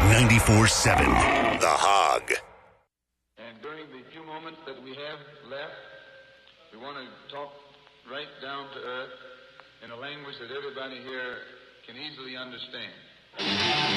94.7 The Hog. And during the few moments that we have left, we want to talk right down to earth in a language that everybody here can easily understand.